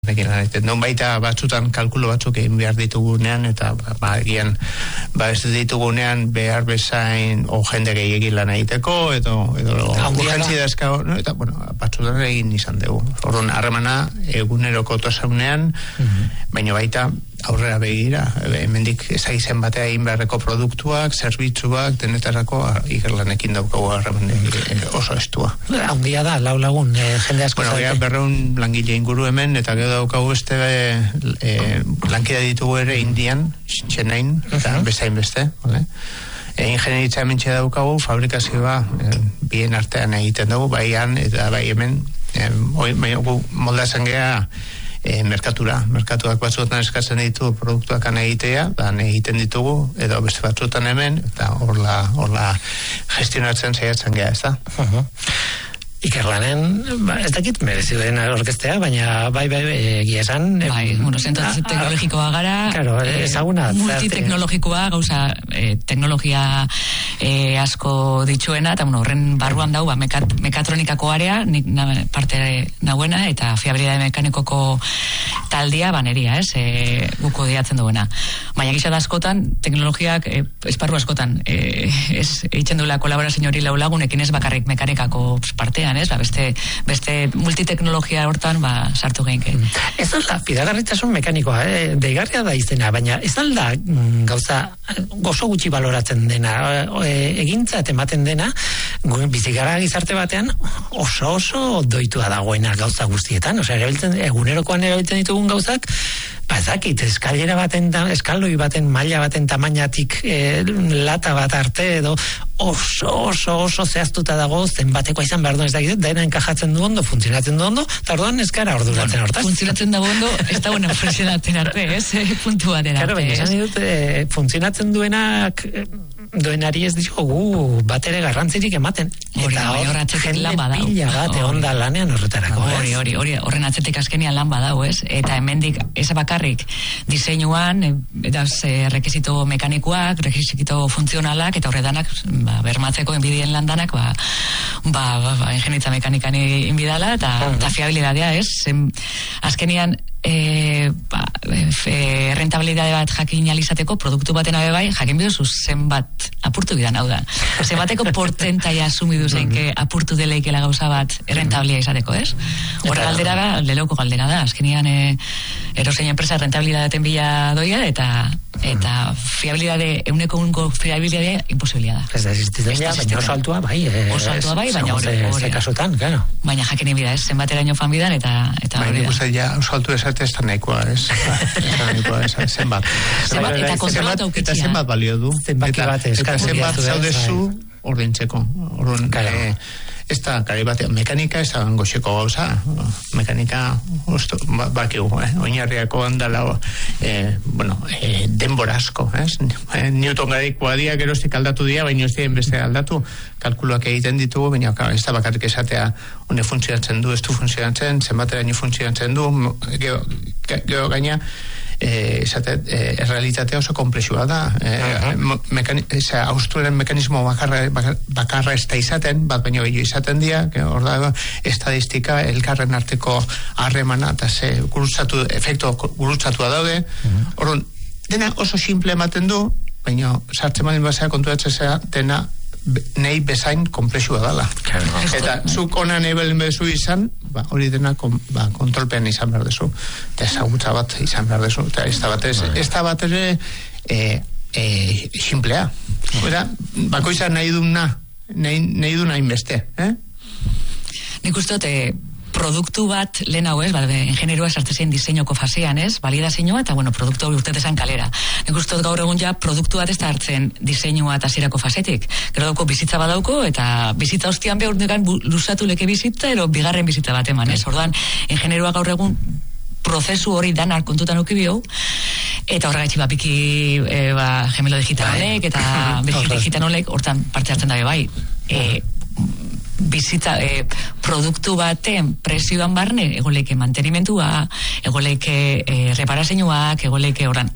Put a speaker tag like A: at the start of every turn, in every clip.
A: Non baita batzutan kalkulo batzuk egin behar ditugunean, eta egian ez ditugunean behar bezain o jende gehiagin lan egiteko, edo urgentzi dazkao, eta batzutan egin izan dugu. Orduan, harremana eguneroko tosaunean, baina baita aurrera begira, hemendik ezagizen batea egin beharreko produktuak, zerbitzuak, denetarako ikerlanekin daukagu harreman oso estua.
B: Handia da, lau lagun, jende asko
A: zaite. Berreun langile inguru hemen, eta gero daukagu beste lankida ditugu ere Indian, Txenain, eta bezain beste, ingenieritza hemen daukagu, fabrikazioa bien artean egiten dugu, baian eta bai hemen, moldazen geha merkatuak batzuetan eskatzen ditu produktuak egitea, egiten ditugu, edo beste batzuetan hemen, eta horla gestionatzen saiatzen geha, ez da?
B: Ikerlanen, ez dakit merezi den orkestea, baina bai, egia esan.
C: Zentro teknologikoa gara,
B: ezaguna.
C: Multiteknologikoa, gauza, teknologia asko ditzuena, eta horren barruan dau, mekatronikako area, nik parte nahuena, eta fiabilidade mekanikoko taldia, baneria, guko diatzen duena. Baina gisa da askotan, teknologiak, esparru askotan, eitzen duela kolaborazio hori laulagunekin ez bakarrik mekanikako partean, beste multiteknologia hortan sartu geinke.
B: Ez alda, fidagarritasun mekanikoa, deigarria da izena, baina ez alda gauza gozo gutxi baloratzen dena, egintza ematen dena, bizigara gizarte batean oso doitua dagoena gauza guztietan, egunerokoan erabiltzen ditugun gauzak, ezakit, eskaloi baten, maila baten tamainatik lata bat arte edo oso zehaztuta dago zenbatekoa izan behar duen ez dakit, dena enkajatzen du ondo, funtzionatzen du ondo, eta orduan ez gara orduratzen hortaz.
C: Funtzionatzen du ondo, ez da buena funtzionatzen arte, puntu bat arte.
B: Baina esan dut, funtzionatzen duenari ez ditugu bat ere garrantzirik ematen.
C: Eta
B: jende pila bat egon da lanean horretarako.
C: Horren atzetik azkenian lan badau, eta hemendik ez bakarrik diseinuan, rekizito mekanikoak, rekizito funtzionalak, eta horretanak bermatzeko enbidien landanak ingenitza mekanikan inbidala, eta fiabilidadea, azkenian rentabilidade bat jakin alizateko produktu baten abe bai, jakin biduzu zenbat apurtu bidan, hau da. Zenbateko portentaia asumidu zeinke apurtu deleikela gauza bat rentabilia izateko, ez? Horre galdera da, leleuko galdera da, azkenian erosein enpresa rentabilidadeaten bila doia, eta fiabilidade, euneko fiabilidade imposibilia da.
B: Ez da existitzen, baina oso altua bai.
C: Oso altua bai, baina
B: hori kasutan, claro.
C: Baina jakin bida, ez, zenbateraino fan bidan, eta
A: hori da. Oso altu esate ez da nahikoa, ez? Zenbat.
C: Eta kontrolatu aukitzia.
A: Eta zenbat balio du. Eta zenbat zaudezu ordaintzeko. Ez da, kari batean, mekanika ez da goxeko gauza. Mekanika, bakigu, oinarriako handala, denbora asko, ez? Newton garikoa dia, geroztik aldatu dia, baina ez dien beste aldatu, kalkuloak egiten ditugu, baina ez da bakarrik esatea hone funtzionatzen du, ez du funtzionatzen, zenbateraino funtzionatzen du, gero gaina, errealitatea oso komplexua da. Austruaren mekanismo bakarra ez da izaten, bat baino gehiago izaten dira, hor da, estadistika, elkarren arteko harremana, eta efektu gurutzatua daude. Orduan, dena oso simple ematen du, baina sartzen malin basea konturatzea dena nahi bezain komplexua dala. Eta zuk onan ebelen bezu izan, hori dena kontrolpean izan behar dezu. Eta ezagutza bat izan behar dezu. Eta ez da bat ere simplea. Bakoiza nahi duna inbeste.
C: Nik uste dute produktu bat lehen hau ez, ingenieroa sartzen diseinoko fasean ez, validazioa eta produktu hori urtetesan kalera. Nik uste dut gaur egun ja produktu bat ez da hartzen diseinua eta hasierako fasetik. Gero dauko bizitza badauko eta bizitza ostian behar urtekan luzatu leke bizitza ero bigarren bizitza bat eman ez. Orduan, ingenieroa gaur egun prozesu hori danar kontutan ukibio, eta horregaitzi bapiki gemelo digitalek eta digitalek hortan parte hartzen dabe bai. Bizitza, produktu baten presioan barne, egoleke mantenimentua, egoleke reparazioak, egoleke oran.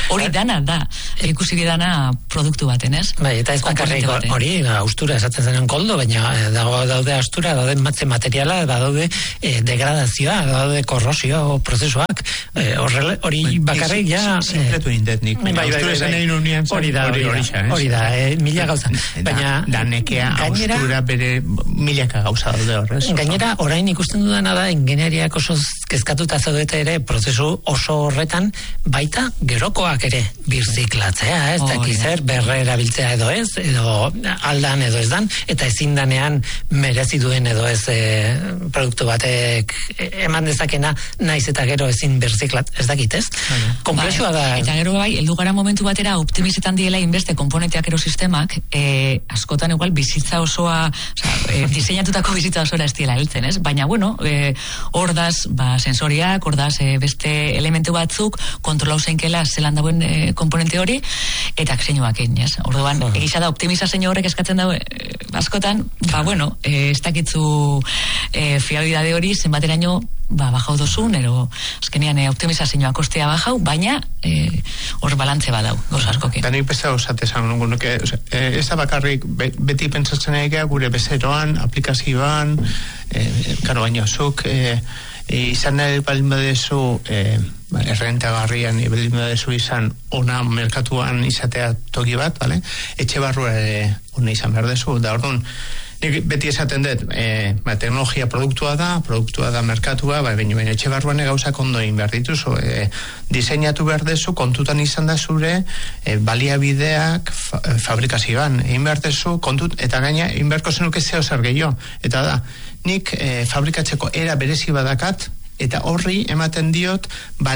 C: Hori dana da, ikusi dana produktu baten, ez?
B: Bai, eta ez bakarrik hori, austura esaten zenen koldo, baina daude austura, daude materiala, daude degradazioa, daude korrosio prozesuak, hori bakarrik ja...
A: Simpletu indetnik, austura esan egin unian
B: hori da, mila gauza. Baina...
A: Da nekea austura bere milaka gauza daude horrez.
B: Gainera, orain ikusten dudana da, ingeniariak oso kezkatuta zaudete ere, prozesu oso horretan, baita gerokoak ere birziklatzea, ez dakizer, berre erabiltzea edo ez, edo aldan edo ez dan, eta ezin danean merezi duen edo ez produktu batek eman dezakena naiz eta gero ezin birziklat, ez dakit ez? Komplexua da.
C: Eta gero bai, heldu gara momentu batera optimizetan diela inbeste konponenteak ero sistemak, askotan igual bizitza osoa, diseinatutako bizitza osoa ez diela heltzen, ez? Baina bueno, hor daz, sensoriak, hor daz beste elementu batzuk kontrolau zeinkela zelan dauen komponente hori, eta akseinoak egin, ez? Orduan, egisa da optimizazio horrek eskatzen daue askotan, bueno, ez dakitzu fiabilidade hori zenbateraino bajau dozun, ero azkenean optimizazioa kostea bajau, baina hor balantze badau, goza askokin.
A: Da nik beste esan nuke, ez da bakarrik beti pentsatzen egea gure bezeroan, aplikazioan, karo baino zuk, izan nahi balin badezu errentagarrian balin badezu izan ona merkatuan izatea toki bat, etxe barrua ona izan behar dezu, da orduan nik beti esaten dut, teknologia produktua da merkatua, baina etxe barruan gauzak ondo egin behar dituzu, diseinatu behar dezu, kontutan izan da zure baliabideak fabrikazioan, egin behar dezu, eta gaina, egin beharko zenuke zeo zer gehiago, eta da, nik fabrikatzeko era berezi badakat, eta horri ematen diot,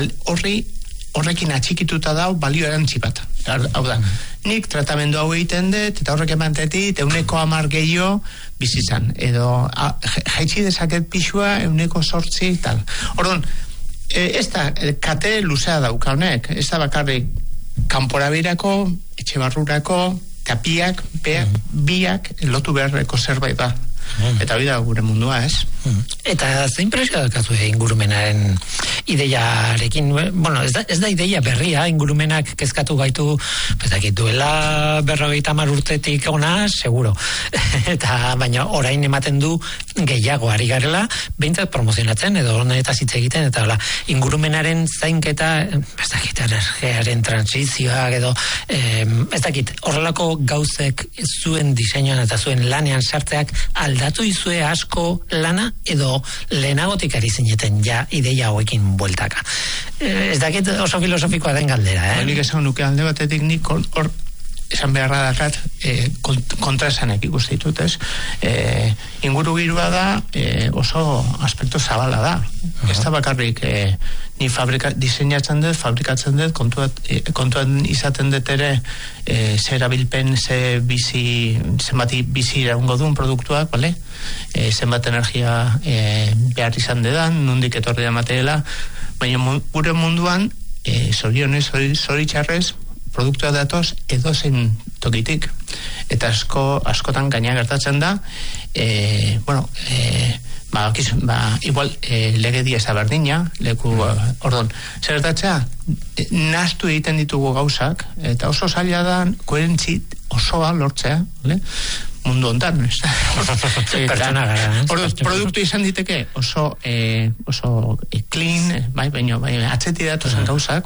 A: horrekin atxikituta dau balio erantzi bat. Hau da, nik tratamendu hau egiten dut, eta horrek emantetit, 110 gehiago bizitzan, edo jaitsi dezaket pixua 108 tal. Orduan, ez da, kate luzea dauka honek, ez da bakarrik kanporabirako, etxe barrurako, tapiak, biak, lotu beharreko zerbait da. Eta hori da gure mundua, ez?
B: Eta zein presio daukazu ingurumenaren ideiarekin? Bueno, ez da ideia berria, ingurumenak kezkatu gaitu, bezakit duela 50 urtetik ona, seguro. Eta baina orain ematen du gehiago ari garela, behintzat promozionatzen, edo honetaz hitz egiten, eta hola, ingurumenaren zainketa, bezakit energiaren transizioak, edo bezakit, horrelako gauzek zuen diseinuan eta zuen lanean sartzeak aldatu izue asko lana edo lehenagotik ari zineten ja ideia hauekin bueltaka. Ez dakit oso filosofikoa den galdera,
A: Nik esan nuke alde batetik nik hor esan beharra dakat kontraesanek ikustitut, ez? Inguru girua da oso aspektu zabala da. Ez da bakarrik ni diseinatzen dut, fabrikatzen dut, kontuan izaten dut ere zerabilpen, zenbat bizi iraungo duen produktuak, bale? Zenbat energia behar izan dedan, nondik etorri da materiala, baina gure munduan zorionez, zoritxarrez, produktua datoz edozein tokitik. Eta askotan gaina gertatzen da, igual legedia ez da berdina, ordon, zer gertatzea, nahastu egiten ditugu gauzak, eta oso zaila da koherentzi osoa lortzea, mundu ontan,
B: pertsona gara,
A: produktu izan diteke oso clean, baina atzeti datozen gauzak,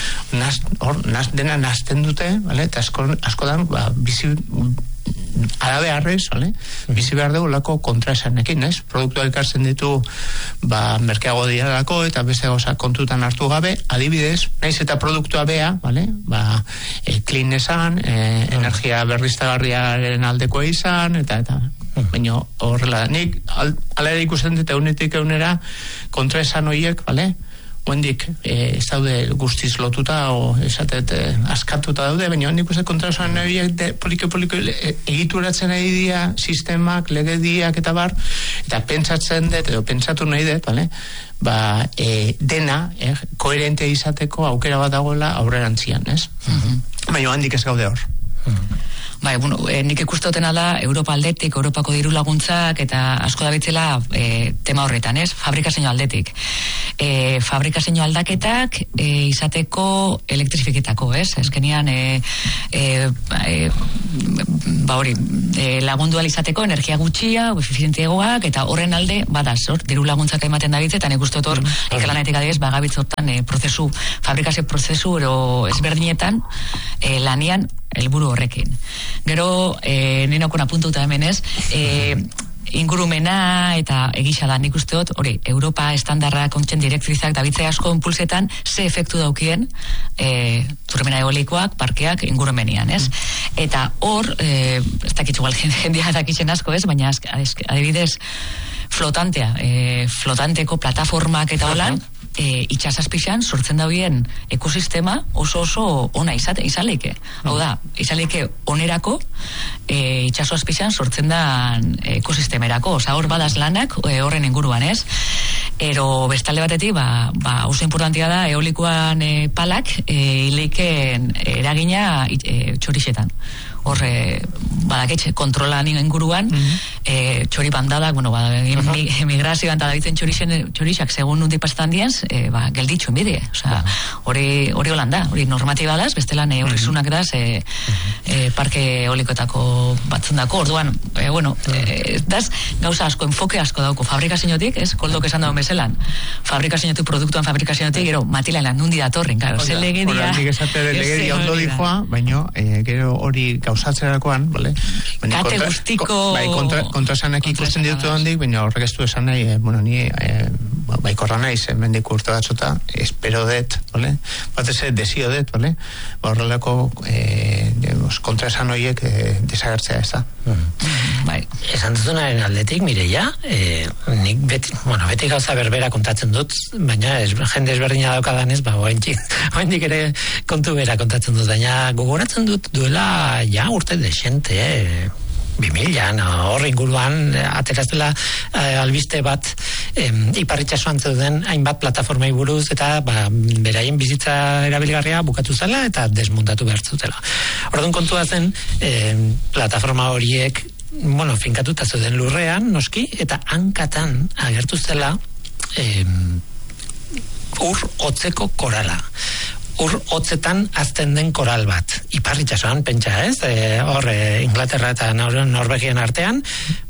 A: dena nazten dute, eta askotan bizi arabe harrez, bizi behar dugu lako kontraesanekin, ez? Produktua elkartzen ditu merkeago diarako eta beste gauza kontutan hartu gabe, adibidez, naiz eta produktua bea, clean esan, energia berriztagarriaren aldekoa izan, eta baina horrela, nik ala ere ikusten dut eunetik eunera kontraesan horiek, Oendik, ez daude guztiz lotuta o esatet askatuta daude, baina hondik uste kontraesan horiek poliko egituratzen nahi dira sistemak, legediak eta bar, eta pentsatzen dut, edo pentsatu nahi dut, dena koherente izateko aukera bat dagoela aurrerantzian, ez? Baina hondik ez gaude hor.
C: Bai, bueno, nik ikustoten ala Europa aldetik, Europako diru laguntzak eta asko da bitzela tema horretan, ez? Fabrikazio aldetik. Fabrikazio aldaketak izateko elektrifiketako, ez? Ezkenian hori, lagundu izateko energia gutxia, efizienteagoak eta horren alde badaz, diru laguntzak ematen da bitze, eta nik ustot hor ikalanetik adibidez bagabitz hortan fabrikazio prozesu ezberdinetan lanian helburu horrekin. Gero, ninokon apuntuta hemen ez, ingurumena eta egisa da, nik usteot, hori, Europa estandarra kontxen direktrizak dabitze asko impulsetan, ze efektu daukien turmena eolikoak, parkeak, ingurumenian, ez? Eta hor, ez dakitzu igual jendia dakitzen asko, ez? Baina adibidez, flotanteko plataformak eta holan, itxasazpixan sortzen dauen ekosistema oso ona izaleke. Hau da, izaleke onerako itxasazpixan sortzen da ekosistemerako. Osa, hor badaz lanak horren inguruan, ez? Ero bestalde batetik, oso importantia da eolikoan palak ileiken eragina txorixetan. Hor, badaketxe, kontrolan inguruan, txori bandadak, migrazioan eta dabitzen txorixak segun nundi pasetan diaz, gelditxu enbide. Hori holanda, hori normatiba daz, bestelan horri zunak daz, parke eolikoetako batzundako, orduan, daz, gauza asko, enfoke asko dauko, fabrikaziotik, ez, koldok esan dago meselan, fabrikaziotik, produktuan fabrikaziotik, gero, matilailan, nundi datorren, karo, ze legedia...
A: Horatik esate legedia ondo dijoa, baino, gero hori gauzatzerakoan, bale?
C: Kate guztiko...
A: Kontrasanak ikusten ditutu handik, baina horrek ez du esan nahi, ni baikorra naiz, mendik urte batzuta, espero det, bale? Batez desio det, bale? Horrelako kontrasan horiek desagertzea ez da.
B: Esan duzunaren aldetik, Mireia, nik beti gauza berbera kontatzen dut, baina jende ezberdina daukadanez, oendik ere kontu bera kontatzen dut, baina gogoratzen dut duela urte desente, 2000, hor inguruan ateraztela albiste bat iparritxasuan zeuden hainbat plataformai buruz eta beraien bizitza erabilgarria bukatu zela eta desmuntatu behar zutela. Orduan kontua zen plataforma horiek finkatuta zeuden lurrean, noski, eta hankatan agertu zela ur hotzeko korala. Ur hotzetan azten den koral bat. Iparritxasuan, pentsa ez, Inglaterra eta Norvegian artean,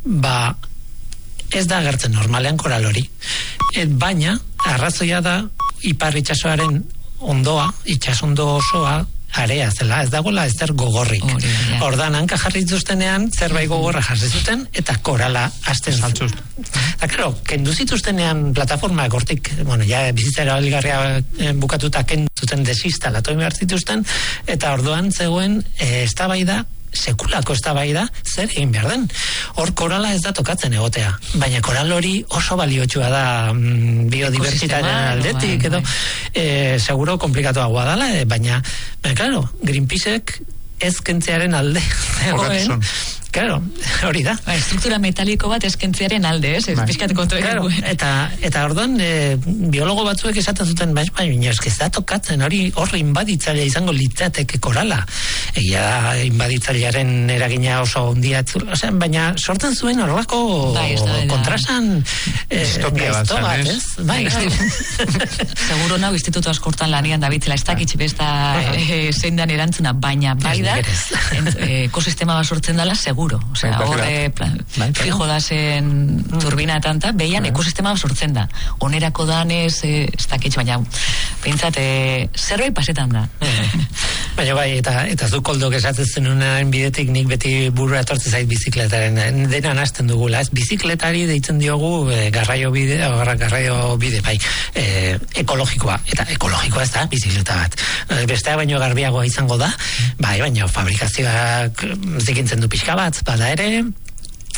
B: ez da agertzen normalean koral hori. Baina, arrazoia da, iparritxasuaren ondoa, itxasondo osoa, area zela, ez dagoela ezer gogorrik. Ordan hanka jarri zuztenean, zerbait gogorra jarri zuten, eta korala azten zaltzuz. Eta, karo, kendu zituztenean plataformak hortik, bizitza erabilgarria bukatuta kendu zuten desinstalatu behar zituzten, eta orduan zegoen eztabaida, sekulako eztabaida, zer egin behar den. Hor korala ez da tokatzen egotea, baina koral hori oso baliotsua da biodibertsitatearen aldetik, edo seguro komplikatuagoa dela, baina, claro, Greenpeaceek ez kentzearen alde. Claro, hori da.
C: Estruktura metaliko bat eskentziaren alde, ez? Piskat kontu
B: claro, eta orduan biologo batzuek esaten zuten, baina ez da tokatzen, horre inbaditzailea izango litzateke korala. Egia da, inbaditzailearen eragina oso ondia, baina sortzen zuen horrelako kontrasan gaizto bat, ez? Bai,
C: seguro nau, instituto askortan lanian dabitzela, ez dakitxe besta zein dan erantzuna, baina bai da, ekosistema bat sortzen dela, seguro. Horre, fijo da zen turbina tanta, behian ekosistema sortzen da. Onerako danez, ez dakitz, baina pentsat, zerbait pasetan da.
B: Baina bai, eta zu koldok esatzen zenunaren bidetik nik beti burura etortzen zait bizikletaren, dena nazten dugula, ez bizikletari deitzen diogu garraio bide, bai, ekologikoa, eta ekologikoa ez da, bizikleta bat. Bestea baino garbiagoa izango da, bai, baina fabrikazioak zikintzen du pixka bat, bada ere,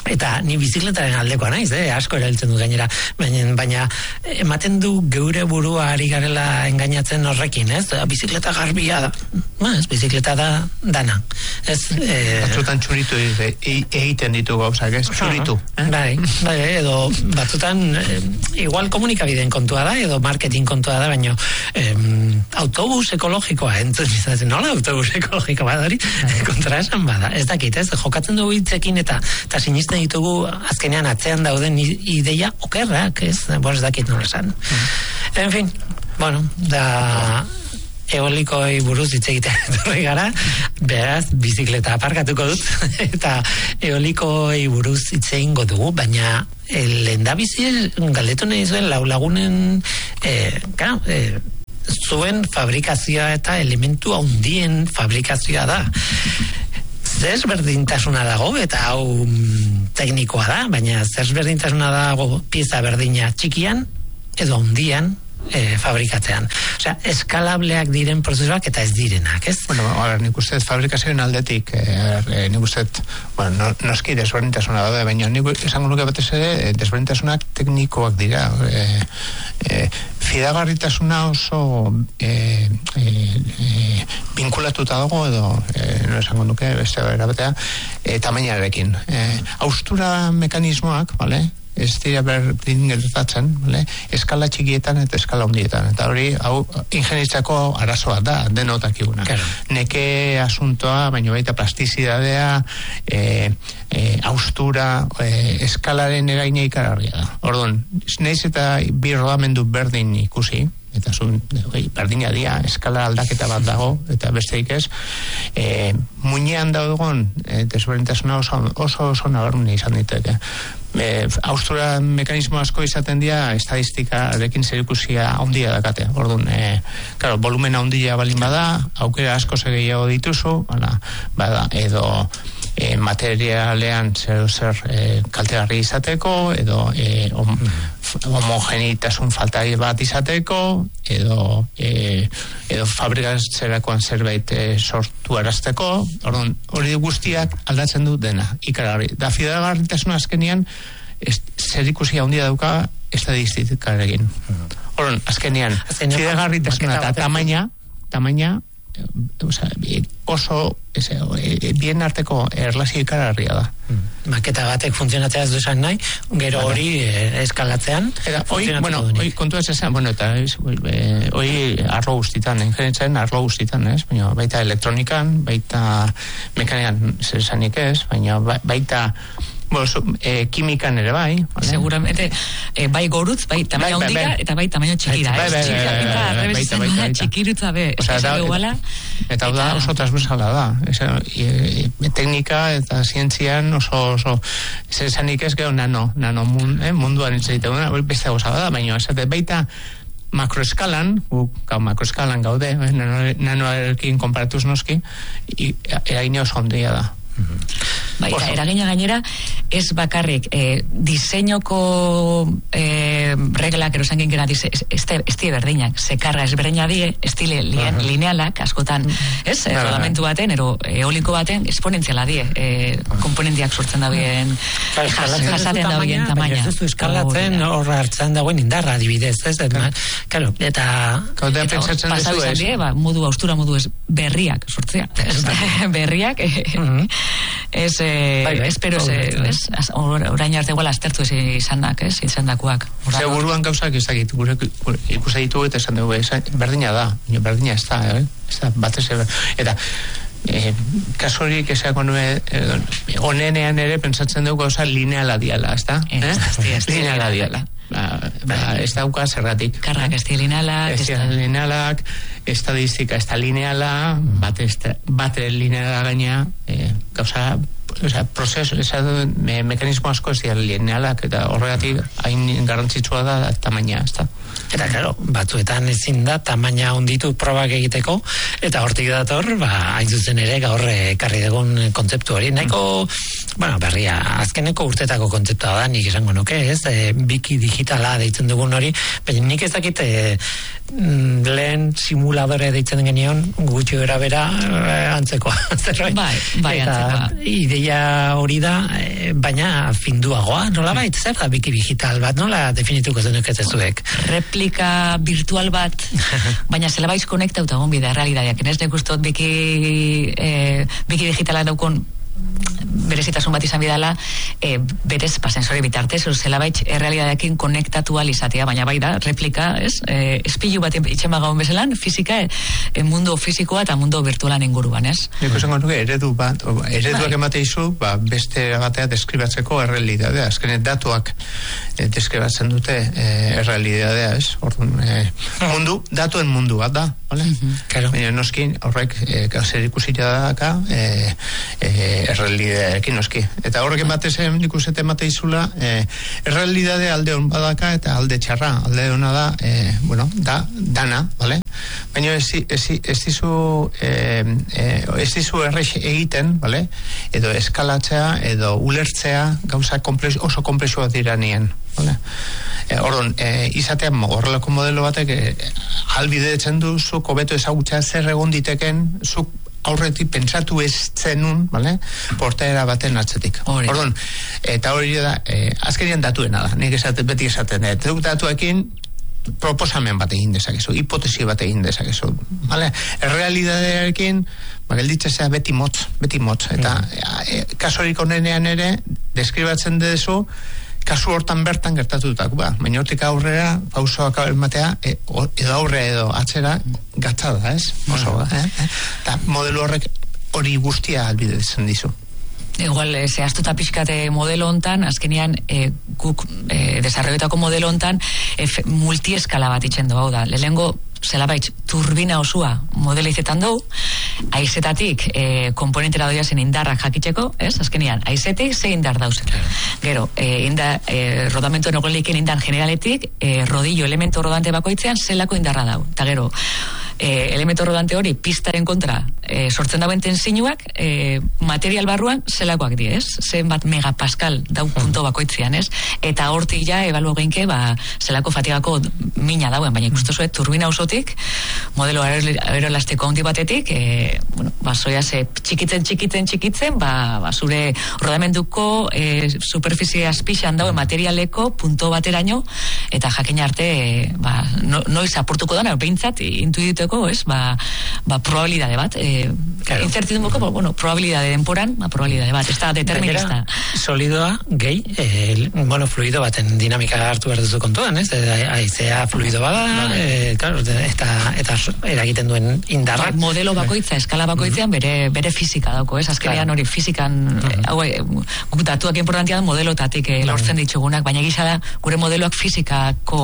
B: Eta ni bizikletaren aldekoa naiz, asko erabiltzen du gainera, baina ematen du geure burua ari garela engainatzen horrekin, ez? Bizikleta garbia da. Ez, bizikleta da dana. Ez,
A: batzutan txuritu egiten ditu gauzak, ez? Txuritu.
B: Bai, edo batzutan igual komunikabideen kontua da, edo marketing kontua da, baina autobus ekologikoa, entzun, nola autobus ekologikoa da hori? Kontra esan bada, ez dakit, ez? Jokatzen dugu hitzekin eta sinisten ditugu azkenean atzean dauden ideia okerrak, ez? Ez dakit nola esan. En fin, bueno, da eolikoi buruz hitz egiten gara, beraz, bizikleta aparkatuko dut, eta eolikoi buruz hitz egingo dugu, baina lehendabizi galdetu nahi zuen lagunen zuen fabrikazioa eta elementu handien fabrikazioa da. Zerberdintasuna dago, eta hau teknikoa da, baina zerberdintasuna dago pieza berdina txikian edo handian fabrikatzean. Osea, eskalableak diren prozesuak eta ez direnak, ez?
A: Bueno, nik uste fabrikazioen aldetik, nik uste, bueno, noski desberdintasuna daude, baina nik esango nuke batez ere, desberdintasunak teknikoak dira. Fidagarritasuna oso vinkulatuta dago, edo no esango nuke, beste erabatea, tamainarekin. Haustura mekanismoak, bale? Ez dira berdin gertatzen, eskala txikietan eta eskala handietan. Eta hori, hau, ingenitzako arazoa da, denotakiguna.
B: Claro.
A: Neke asuntoa, baina baita plastizidadea, haustura, eskalaren eraina ikararria da. Orduan, naiz eta bi rodamendu berdin ikusi, eta berdina dia, eskala aldaketa bat dago, eta besteik ez, muinean daudegon desberdintasuna oso nabarmena izan diteke. Haustura mekanismo asko izaten dira estadistikarekin zerikusia handia dakate. Orduan, claro, volumen handia balin bada, aukera asko gehiago dituzu, bada, edo materialean zer kaltegarri izateko, edo homogeneitasun falta bat izateko, edo fabrikatzerakoan zerbait sortu arazteko. Orduan, hori guztiak aldatzen du dena, ikaragarri. Da fidagarritasuna azkenian zerikusia handia dauka estadistikarekin. Orduan, azkenian fidagarritasuna eta tamaina oso bien arteko erlazio ikararria da.
B: Maketa batek funtzionatzea ez duzan nahi, gero hori eskalatzean
A: hoi kontua ez esan, eta hoi arlo guztitan, ingenitzen arlo guztitan, ez? Baina baita elektronikan, baita mekanikan zer esanik ez, baina baita kimikan ere bai.
C: Seguramente, bai gorutz, bai tamaina handika, eta bai tamaina txikira. Txikirutza be,
A: eta da oso transversala da. Teknika eta zientzian oso zesanik ez gero nano munduan itzaite beste gauza da, baina baita makroeskalan, makroeskalan gaude, nanoarekin konparatuz noski, eragina oso handia da.
C: Bai, eragina gainera ez bakarrik diseinoko reglak erosan ginkera estie berdinak, sekarra ezberdina die, estile linealak askotan, ez? Rodamentu baten, eoliko baten esponentziala die, komponentiak sortzen dabien jasaten dabien tamaina.
B: Ez du eskalatzen horra hartzen dagoen indarra adibidez, ez? Claro, eta
C: pasau izan die, haustura modu ez berriak sortzea. Berriak espero orain arte igual aztertu izandakoak.
A: Seguruan gauzak ezagit, ikusi ditugu eta esan dugu, berdina da, berdina ez da, batez eta kasurik esako nuen onenean ere pentsatzen dugu gauza lineala diala, ez da? Lineala diala. Ez dauka zergatik.
C: Karrak ez
A: linealak, estadistika ez da lineala, bate lineala gaina, gauza, prozesu, mekanismo asko ez dira linealak, eta horregatik hain garrantzitsua da tamaina, ez da.
B: Eta, claro, batzuetan ezin da tamaina onditu probak egiteko, eta hortik dator, hain zuzen ere gaur ekarri dugun kontzeptu hori. Nahiko, berria, azkeneko urtetako kontzeptua da, nik esango nuke, ez? Biki digitala deitzen dugun hori, baina nik ez dakit lehen simuladore deitzen genion, gutxi bera antzekoa.
C: Bai, antzekoa.
B: ideia hori da, baina finduagoa, nolabait, zer da biki digital bat, nola definituko zenukete zuek?
C: Replika virtual bat, baina zelabaiz konektauta egon bidea realidadeak. Ez nik ustot biki digitala daukon berezitasun bat izan bidala, berez sensori bitartez, zelabait errealidadeekin konektatu alizatea, baina bai da, replika, espilu bat itxen bagaun bezelan, fizika, mundu fizikoa eta mundu virtualan inguruan, ez?
A: Nik esango nuke, ereduak emate izu, beste batea deskribatzeko errealidadea, azkenet datuak deskribatzen dute errealidadea, ez? Mundu, datuen mundu bat da, bale? Baina noskin, horrek, zer ikusita daka, errealidadearekin noski. Eta horrek emate zen, nik uste emate izula, errealidade alde hon badaka eta alde txarra. Alde hona da, da, dana, bale? Baina ez dizu errex egiten, bale? Edo eskalatzea, edo ulertzea, gauza oso komplexua dira nien, bale? Orduan, izatea horrelako modelo batek albidetzen du, zuk hobeto ezagutza zer egon diteken, zuk aurretik pentsatu ez zenun, bale? Portaera baten atzetik. Orduan, eta hori da, azkenian datuena da, nik beti esaten, datuekin proposamen bat egin dezakezu, hipotesi bat egin dezakezu, bale? Errealidadearekin, gelditzea beti motz, eta kasurik onenean ere, deskribatzen dezu, kasu hortan bertan gertatutako, baina hortik aurrera, pausoak ematea, edo aurre edo atzera, gatzada, ez? Oso, eta modelo horrek hori guztia albidetzen dizu.
C: Igual, zehaztuta pixkate modelo hontan, azkenean, guk desarrolletako modelo hontan, multieskala bat itxen du, hau da, lehengo, zelabaitz, turbina osua modelizetan dugu, aizetatik komponentera doia zen indarrak jakitzeko, ez? Azkenean, aizetik ze indar dauzen. Gero, rodamentu enogoliken indar generaletik, rodillo elemento rodante bakoitzean zelako indarra dau. Eta gero, elemento rodante hori pistaren kontra sortzen dauen tensinuak material barruan zelakoak di, ez? Zenbat megapascal dau punto bakoitzean, ez? Eta hortik ja ebalu geinke zelako fatigako mina dauen, baina ikustu zuet turbina osotik, modelo aeroelastiko handi batetik, zoia ze txikitzen, zure rodamenduko superficie azpixan dauen materialeko punto bateraino, eta jakin arte noiz apurtuko dana, behintzat intuiteko, ez? Probabilidade bat, incertidumoko, probabilidade denporan, probabilidade bat, ez da determinista.
B: Solidoa, gehi, fluido baten dinamika hartu behar duzu kontuan, ez? Aizea fluido bada, eta eragiten duen indarrak.
C: Modelo bakoitza, eskala bakoitzean bere fizika dauko, ez? Azkenean hori fizikan, guk datuak importantia da modelotatik lortzen ditugunak, baina gisa da gure modeloak fizikako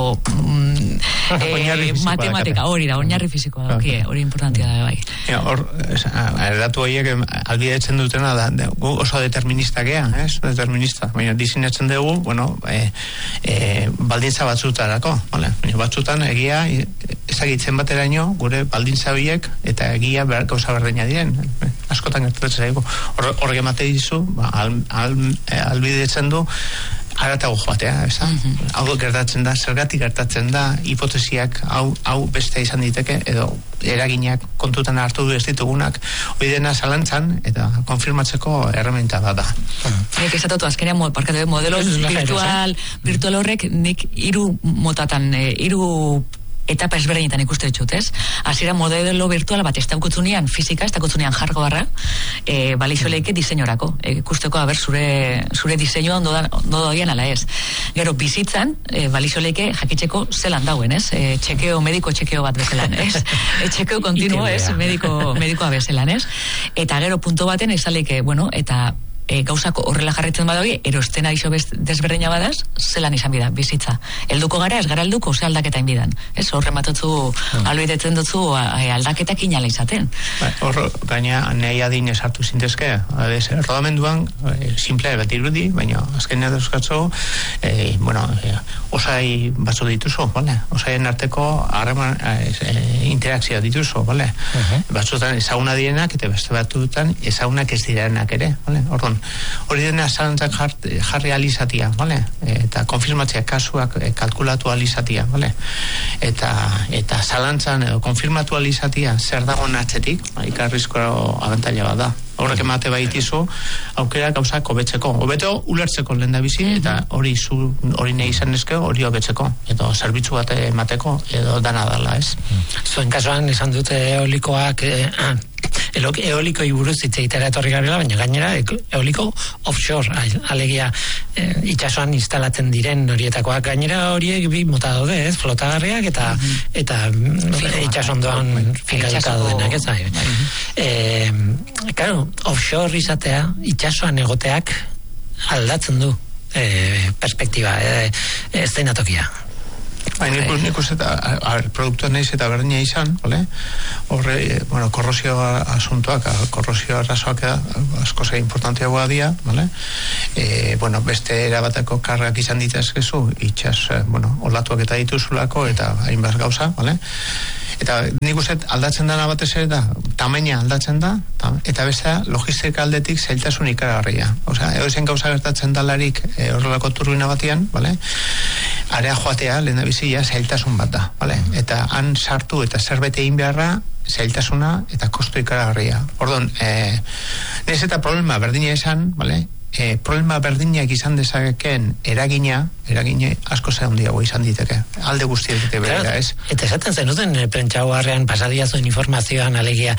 C: matematika hori da, oinarri fizikoa dauki, hori importantia da bai.
A: Datu horiek albidetzen dutena da, oso determinista gea, ez? Determinista, baina diseinatzen dugu, baldintza batzutarako, baina batzutan egia ezagitzen bateraino gure baldintza biek eta egia gauza berdina diren, askotan gertatzen zaigu. Horrek emate dizu, albidetzen du aratago joatea, eza? Hau gertatzen da, zergatik gertatzen da, hipotesiak hau beste izan diteke, edo eraginak kontutan hartu du ez ditugunak, hori dena zalantzan, eta konfirmatzeko errementa bat da.
C: Nik esatatu azkenean, modelo virtual horrek, nik hiru motatan, hiru etapa ezberdinetan ikuste ditut, ez? Hasiera modelo virtual bat ez daukutzunean fizika, ez daukutzunean hardwarea, balixo leike diseinorako. Ikusteko haber zure diseinua ondo doian ala ez. Gero bizitzan, balixo leike jakitzeko zelan dauen, ez? Mediko txekeo bat bezelan, ez? Txekeo kontinuo, ez? Medikoa bezelan, ez? Eta gero punto baten ezaleke, eta gauzako horrela jarretzen badoi, erosten aizo desberdina badaz, zelan izan bida, bizitza. Helduko gara, ez gara helduko, ze aldaketa inbidan. Ez, horre matotzu, albidetzen dutzu, aldaketak inala izaten.
A: Hor, gaina, nahi adin esartu zintezke, rodamenduan, simplea bat irudi, baina azkenean dauzkatzu, osai batzu dituzu, osaien arteko interakzioa dituzu, batzutan ezaguna direnak, eta beste batzutan ezagunak ez direnak ere, orduan, hori dena zalantzak jarri alizatia, eta konfirmatzea kasuak kalkulatu alizatia, eta zalantzan edo konfirmatu alizatia zer dagoen atzetik, ikarrizko abantaila bat da. Horrek emate baitizu aukera gauzak hobetzeko. Hobeto ulertzeko lehendabizi eta hori nahi izan ezke hori hobetzeko edo zerbitzu bat emateko edo dana dala, ez?
B: Zuen kasuan esan dute eolikoak eoliko iburuz hitz egitera etorri garela, baina gainera eoliko offshore, alegia itsasoan instalatzen diren horietakoak, gainera horiek bi mota daude, ez? Flotagarriak eta itsasondoan finkatuta daudenak, ez? Claro, offshore izatea, itsasoan egoteak aldatzen du perspektiba, eszenatokia.
A: Nik uste, produktua nahiz eta berdina izan, horre, korrosio asuntoak, korrosio arrazoak asko ze importanteagoa dia, beste erabateko kargak izan ditazkezu, itxas, olatuak eta dituzulako, eta hainbat gauza, eta nik uste aldatzen dana batez ere da, tamaina aldatzen da, eta beste logistika aldetik zailtasun ikaragarria. Edo zen gauza gertatzen dalarik horrelako turbina batian, area joatea, lehen da bizia, zailtasun bat da, eta han sartu eta zerbait egin beharra, zailtasuna eta kostu ikaragarria. Ordon, nez eta problema berdina esan, problema berdinak izan dezakeen eragina asko handiago izan diteke. Alde guztietik bera, ez?
B: Eta esaten zenuten prentxau harrean pasadia zuen informazioan alegia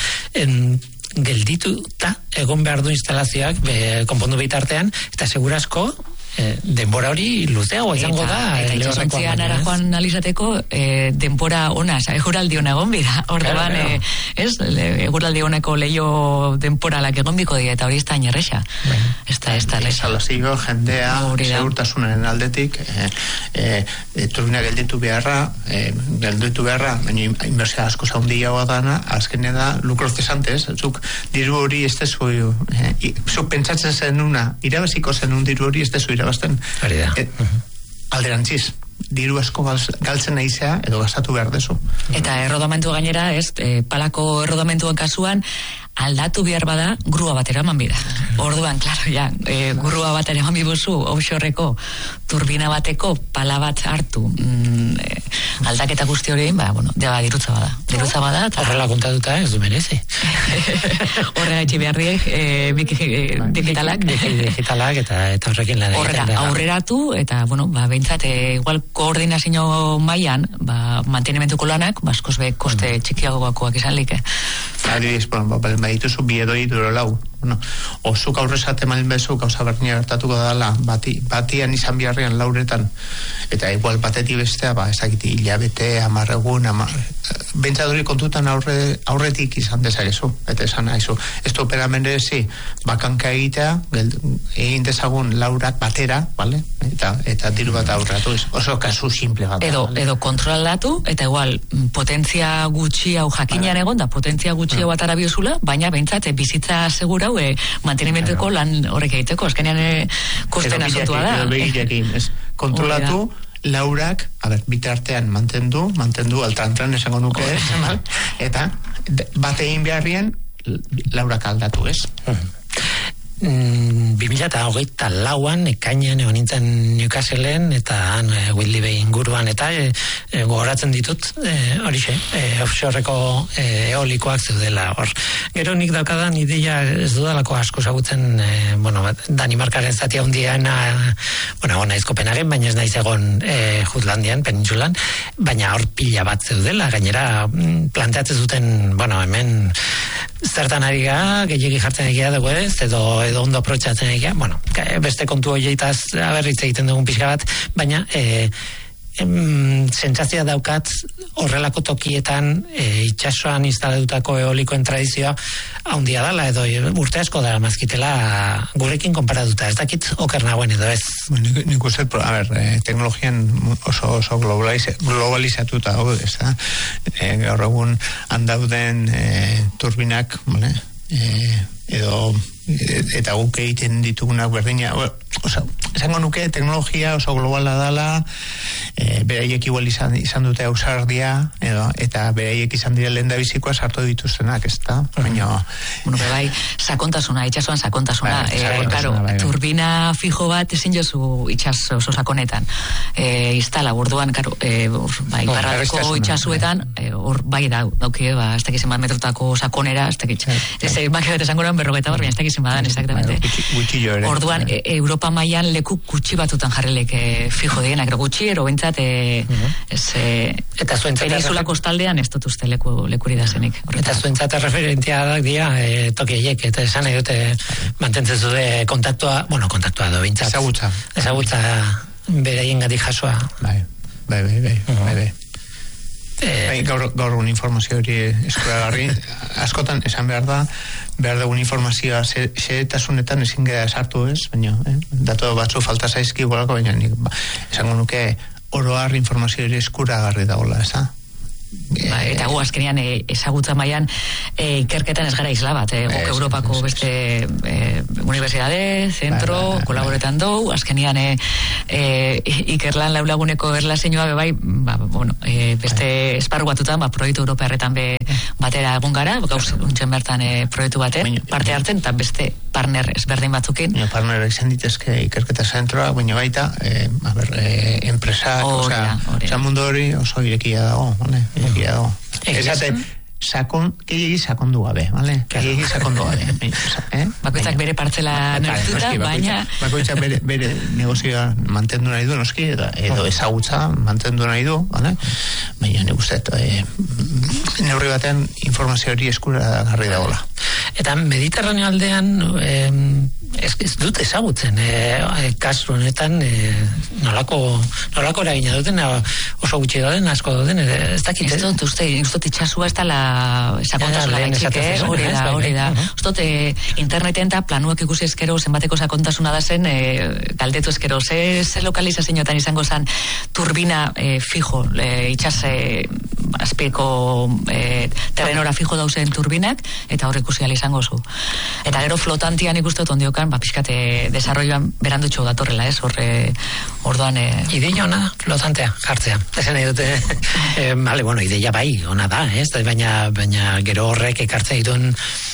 B: geldituta egon behar du instalazioak konpondu bitartean, eta segurasko denbora hori luzeago izango da.
C: Eta itxasontzian ara joan alizateko denbora ona, eguraldi ona egon bida. Orduan, eguraldi oneko leio denporalak egon biko dira, eta hori ez da inerresa. Ez da erresa.
A: Instalazio, jendea, segurtasunaren aldetik, turbina gelditu beharra, baina inbersia asko zaundiagoa dana, azkenea da, lukro cesantes, zuk diru hori ez dezu, zuk pentsatzen zenuna, irabaziko zenun diru hori ez dezu irabazten. Alderantziz, diru asko galtzen naizea edo gastatu behar dezu.
C: Eta errodamentu gainera, palako errodamentuen kasuan, aldatu behar bada, grua batera eman bida. Orduan, klaro, grua batera eman bibuzu, offshoreko turbina bateko pala bat hartu, aldaketa guzti hori, dirutza bada.
B: Horrela kontatuta, ez du merezi.
C: Horrela etxe beharriek, digitalak.
B: Digitalak eta horrekin lan egiten.
C: Aurreratu, eta, behintzat, igual koordinazio mailan, mantenimentuko lanak, askoz be koste txikiagoakoak izan like.
A: Adibidez, badituzu bi edo hiru lau. Zuk aurrezat eman bezu gauza berdina gertatuko dela batian izan biharrean lauretan, eta igual batetik bestea, ez dakiti hilabete, 10 egun, bentsadori kontutan aurretik izan dezakezu, eta esan haizu. Ez du operamenezi bakanka egitea, egin dezagun laurak batera, eta diru bat aurratu, oso kasu simple bat.
C: Edo kontrolatu, eta igual potentzia gutxi hau jakinean egon da, potentzia gutxi hau bat arabiozula, baina bentsat bizitza segura mantenimentuko lan horrek egiteko, eskenean kosten azotua da.
A: Edo begirekin, kontrolatu, laurak, bitartean mantendu altran esango nuke, eta bat egin beharrien laurak aldatu, ez?
B: 2024an ekainean egon nintzen Newcastleen eta han Whitley Bay inguruan eta gogoratzen ditut horixe, offshoreko eolikoak zeudela hor. Gero nik daukadan ideia ez dudalako asko zagutzen Danimarkaren zatia hundiana naiz Kopenhagen, baina ez naiz egon Jutlandian, penintsulan, baina hor pila bat zeudela, gainera planteatzen zuten, hemen zertan ari ga, gehiagi jartzen egia dugu ez, edo ondo aprotxatzen egia, beste kontu horieitaz aberritz egiten dugun pixka bat, baina sentsazioa daukat horrelako tokietan itsasoan instalatutako eolikoen tradizioa handia dela, edo urte asko dara mazkitela gurekin konparatuta, ez dakit oker nagoen edo ez.
A: Nik uste, teknologian oso globalizatuta hau, ez da, gaur egun handauden turbinak, edo eta guk egiten ditugunak berdina, esango nuke teknologia oso globala dela, beraiek igual izan dute ausardia, eta beraiek izan dira lehendabizikoa sartu dituztenak, ez da? Baina...
C: bai, sakontasuna, itxasuan sakontasuna. Turbina fijo bat ezin jozu itxas oso sakonetan. Instala, borduan, iparrako itxasuetan, hor bai dauki, ez dakiz eman metrotako sakonera, ez dakiz. Ez bakit esango 250, baina ez dakizin badan, exactamente.
A: Gutxillo ere.
C: Orduan, Europa mailan leku gutxi batutan jarrelek fijo dienak, gutxi, ero bentsat,
B: eta
C: Peninsula kostaldean ez dut uste lekuri da zenik.
B: Eta zuentzat referentia da dia tokieiek, eta esan nahi dute mantentzen zude kontaktua do bintzat. Ezagutza beraien gati jasoa.
A: Bai. Gaur informazio hori eskuragarri, askotan esan behar dugun informazioa xehetasunetan ezin gara sartu ez, baina datu batzu falta zaizki golako, baina esango nuke oroar informazio hori eskuragarri dagoela, ez da?
C: Eta gu azkenean ezagutza mailan ikerketan ez gara isla bat, guk Europako beste universidade, zentro, kolaboretan dugu, azkenean ikerlan laulaguneko erlazioa bebai, beste esparru batutan, proiektu europearretan batera egon gara, gauz untzen bertan proiektu baten, parte hartzen, eta beste partner ezberdin batzukin.
A: Partner izan ditezke ikerketa zentroa, baina baita, enpresak, oza, mundu hori oso irekia dago, bale? Irekia dago. Esate, gehiagi sakondu gabe, bale? Gehiagi sakondu gabe.
C: Bakoitzak bere partzela neurtuta, baina...
A: Bakoitzak bere negozioa mantendu nahi du, noski, edo ezagutza mantendu nahi du, bale? Baina nik uste, neurri batean informazio hori eskuragarri dagoela.
B: Eta Mediterraneo aldean ez dut ezagutzen kasu honetan nolako eragina duten oso gutxi dauden, asko dauden ez dakit.
C: Ez dut uste itxasua ez dela sakontasuna gaitxik, hori da. Uztot interneten eta planuak ikusi ezkero zenbateko sakontasuna da zen galdetu ezkero ze lokalizazioetan izango zen turbina fijo itxas azpiko terrenora fijo dauzen turbinak eta hor ikusi izango zu. Eta gero flotantian ikustot ondiokan, pixkate desarrolloan berandutxo datorrela, ez? Orduan...
B: Ideia ona, flotantea, jartzea. Ezen nahi dute, ideia bai, ona da, ez? Baina gero horrek ekartzen dituen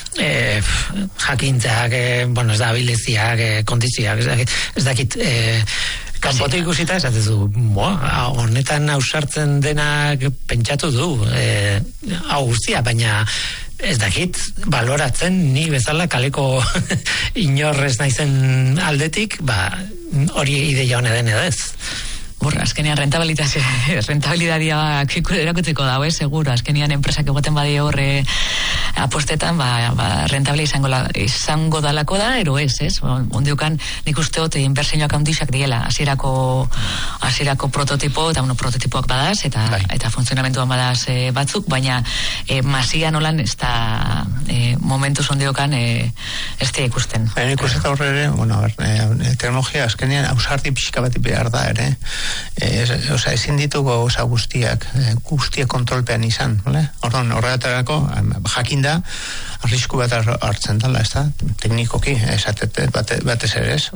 B: jakintzak, ez da, abiliziak, kondizioak, ez dakit... Kanpote ikusita esatezu, honetan ausartzen denak pentsatu du, hau guztia, baina ez dakit, baloratzen ni bezala kaleko inorrez naizen aldetik, hori ideia hone den edo ez.
C: Azkenean rentabilidadia erakutzeko dago, seguro. Azkenean enpresak egoten badi horre apostetan, rentabila izango dalako da, ero ez? Ondiokan nik usteot inbertsioak handixak diela, hasierako prototipo, eta prototipoak badaz, eta funtzionamentuan badaz batzuk, baina masia nolan ez da momentuz ondiokan ez da ikusten.
A: Baina ikusten horre ere, teknologia azkenean ausardi pixka bat behar da ere, ezin ditugu guztiak kontrolpean izan, horretarako jakinda arrisku bat hartzen dela, ez da, teknikoki esatet batez ere ez,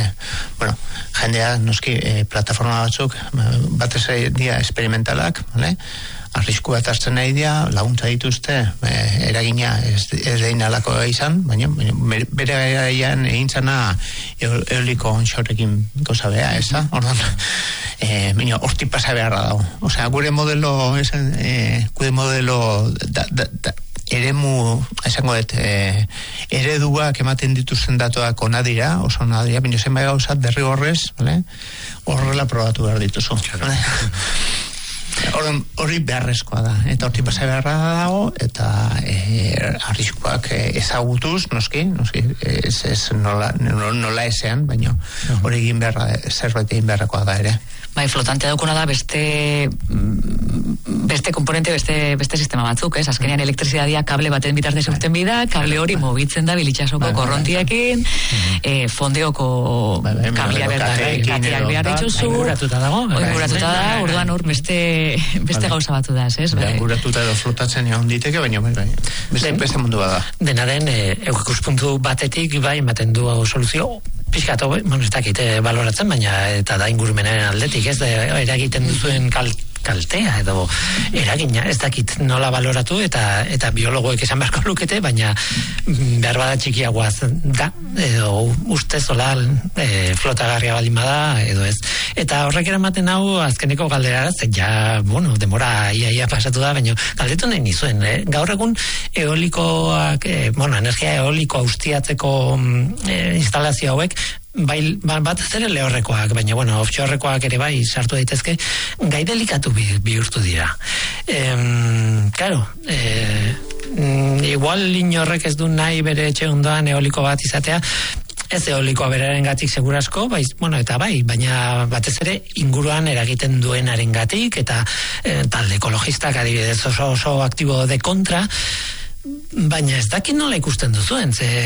A: jendea noski plataforma batzuk batez ere dia experimentalak, arrisku bat hartzen nahi dira, laguntza dituzte, eragina ez dein alako izan, baina bere gaian egintzana eoliko onxorekin gauza beha, ez da? Orduan, hortik pasa beharra dago. Osea, gure modelo eremu, esango dut, ereduak ematen dituzten datuak ona dira, oso ona dira, baina zenbait gauzat derrigorrez, horrela probatu behar dituzu. Hori beharrezkoa da, eta hortik pasa beharra dago, eta arriskuak ezagutuz, noski, ez nola ezean, baina hori egin beharra, zerbait egin beharrakoa da ere.
C: Bai, flotante daukona da beste komponente, beste sistema batzuk, ez? Azkenean elektrizidadia kable baten bitartez urten bida, kable hori mobitzen da bilitsasoko korrontiekin, fondeoko kablea behar dituzu,
B: inguratuta dago,
C: orduan hor beste gauza batu da, ez?
A: Inguratuta edo flotatzen egon diteke, baina beste mundu bada.
B: Dena den, ikuspuntu batetik, ematen du soluzio, pixkatu, ez dakit baloratzen, baina eta da ingurumenaren aldetik, ez da eragiten duzuen kaltea edo eragina, ez dakit nola baloratu eta biologoek esan beharko lukete, baina behar bada txikiagoa da, edo ustez hola flotagarria baldin bada, edo ez. Eta horrek eramaten hau azkeneko galdera, demora ia pasatu da, baina galdetu nahi nizuen, gaur egun eolikoak, energia eolikoa ustiatzeko instalazio hauek, bat ez ere lehorrekoak, baina offshorekoak ere bai sartu daitezke, gai delikatu bihurtu dira. Igual inorrek ez du nahi bere etxe ondoan eoliko bat izatea, ez eolikoa berarengatik segurasko, eta baina batez ere inguruan eragiten duenarengatik, eta talde ekologistak adibidez oso aktibo de kontra, baina ez dakit nola ikusten duzuen,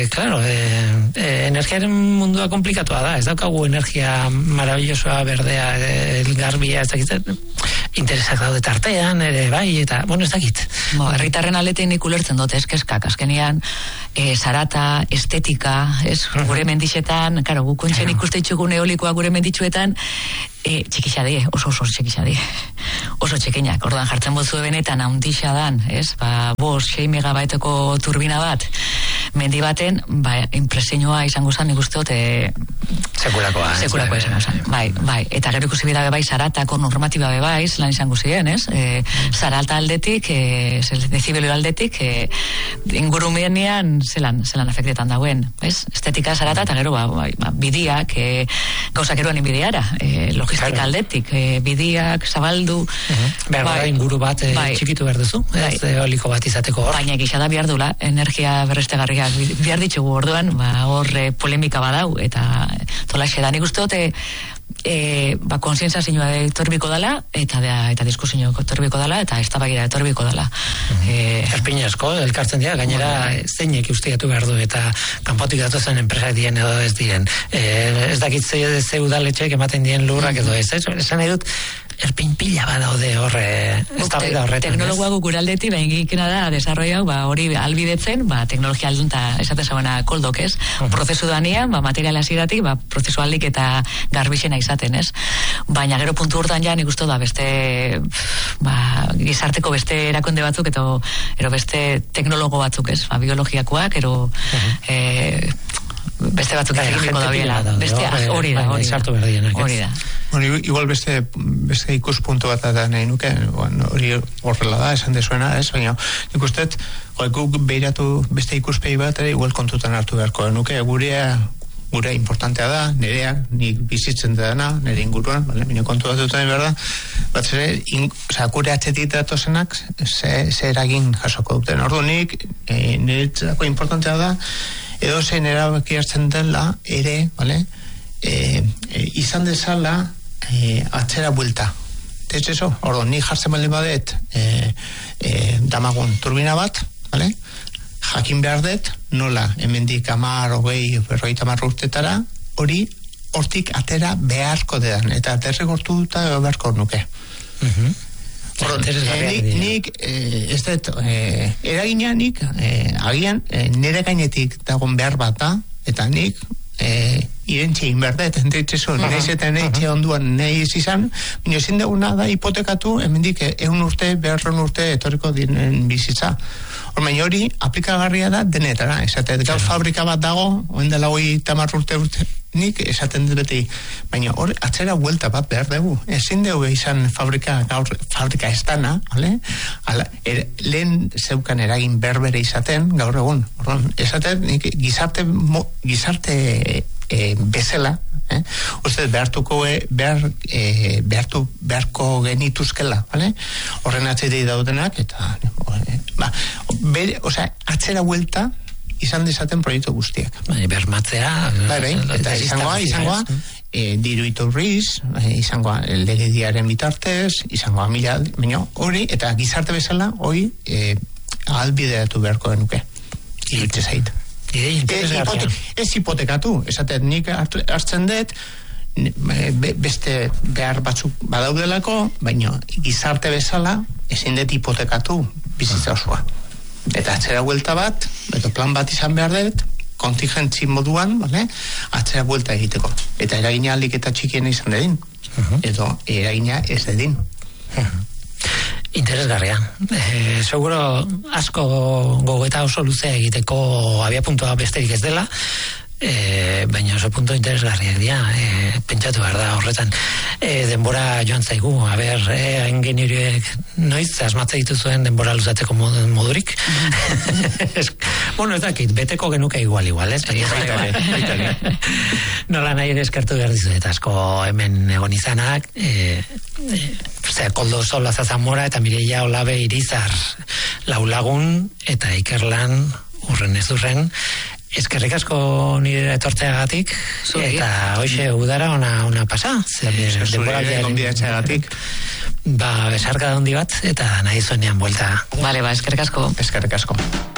B: energiaren mundua komplikatua da, ez daukagu energia maravillosoa, berdea, garbia, ez dakit, interesak daude tartean, ere bai, eta, ez dakit.
C: Herritarren aletein ikulertzen dute, eskeskak, azkenean, zarata, estetika, gure mendixetan, guk kontxen ikuste itxugun eolikoa gure menditxuetan, txikixadi, oso txikixadi, oso txekenak, ordan jartzen bozu benetan haundixa dan, 6 megabaiteko turbina bat, mendi baten, impresioa izango zen, nik uste dute
B: sekulakoa
C: izango zen, bai, eta gero ikusi bida bebai, zaratako normatiba bebai, lan izango ziren, zarata aldetik, dezibelio aldetik, ingurumenean zelan afektetan dauen, estetika zarata, eta gero, bidiak, gauzak eroan inbidiara, logistika aldetik, bidiak, zabaldu,
B: inguru bat txikitu behar duzu, ez eoliko bat izateko hor.
C: Baina gixada behar dula, energia berreztegarriak behar ditugu orduan, hor polemika badau, eta tolaxe da, nik uste dute, konsientzazioa etorbiko dela, eta diskusioa etorbiko dela, eta eztabaida etorbiko dela.
B: Erpin asko, elkartzen dira, gainera zeinek ustiatu behar du, eta kanpotik datozen enpresak dien edo ez dien. Ez dakit ze udaletxek ematen dien lurrak edo ez, esan nahi dut, erpin pila badaude horre, ez da bida horretan.
C: Teknologoa guraldetik, egikena da, desarroiau, hori albidetzen, teknologia aldunta esatezabena koldok, ez? Prozesu danian, materiala ziratik, prozesu aldik eta garbixena izaten, ez? Baina gero puntu urtan ja, nik uste da, beste, gizarteko beste erakonde batzuk, ero beste teknologo batzuk, ez? Biologiakoak, ero, beste batzuk egimiko da biela. Hori da.
A: Igual beste ikuspuntu bat da nahi nuke, hori horrela da, esan dezuena, ez? Baina nik usteet, guk behiratu beste ikuspegi bat, igual kontutan hartu beharko nuke, gure importantea da, nirea, nik bizitzen dena, nire inguruan, mine kontu bat duten behar da, bat zere, gure atxetik datozenak, ze eragin jasoko duten. Ordu nik, niretzako importantea da, edo zein erabaki hartzen dela, ere, izan dezala, atzera buelta. Ez eso, ordu, nik jartzen baldin badet, damagun turbina bat, jakin behar dut, nola, hemendik 10, 20, 50 urtetara, hori hortik atera beharko dedan, eta derregortu duta beharko nuke. Nik, ez dut, eragina nik, agian, nire gainetik dagoen behar bat da, eta nik, irentxe inberdet, entritzezu, nahiz eta nahi onduan nahi izan, baina ezin duguna da hipotekatu, hemendik 100 urte, 200 urte etorriko diren bizitza. Baina hori aplikagarria da denetara, esaten gaur fabrika bat dago, oen dela 30 urte, nik esaten dut beti, baina hor atzera huelta bat behar dugu, ezin dugu izan fabrika estana, lehen zeukan eragin berbere izaten, gaur egun, esaten nik gizarte bezala, uste beharko genituzkela, horren atzetik daudenak, eta atzera huelta izan dezaten proiektu guztiak.
B: Bermatzea.
A: Eta izangoa, diru iturriz, izangoa legediaren bitartez, izangoa mila, baina hori, eta gizarte bezala, hori ahalbideatu beharko genuke. Iritze zait. Ez hipotekatu, esaten nik hartzen dut, beste behar batzuk badaudelako, baina gizarte bezala ezin dut hipotekatu bizitza osoa. Eta atzera huelta bat, eta plan bat izan behar dut, kontingentzi moduan, atzera huelta egiteko. Eta eragina alik eta txikien izan dedin. Edo eragina ez dedin.
B: Interesgarria. Seguro asko gogoeta oso luzea egiteko abiapuntua besterik ez dela, baina oso punto interesgarriak dira, pentsatu behar da horretan. Denbora joan zaigu, ingenieriek noiz asmatze dituzuen denbora luzatzeko modurik. Bueno, ez dakit, beteko genuke igual, ez? Nola nahi ere eskertu behar dizu, eta asko hemen egon izanak, Koldo Sola Zazamora eta Mireia Olabe Irizar Laulagun eta Ikerlan urren ez durren, eskerrik asko nire etortzeagatik, eta hoxe udara ona pasa.
A: Zure gonbidatzeagatik.
B: Besarka da handi bat, eta nahi zuenean buelta.
C: Vale, eskerrik asko.
A: Eskerrik asko.